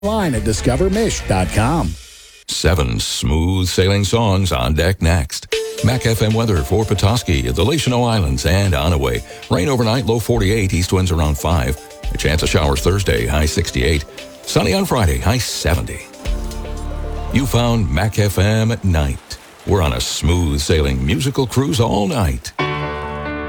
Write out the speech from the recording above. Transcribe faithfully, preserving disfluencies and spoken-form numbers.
Online at discover mish dot com. Seven smooth sailing songs on deck next. Mac F M weather for Petoskey, the Lachino Islands, and Onaway. Rain overnight, low forty-eight, east winds around five. A chance of showers Thursday, high sixty-eight. Sunny on Friday, high seventy. You found Mac F M at night. We're on a smooth sailing musical cruise all night.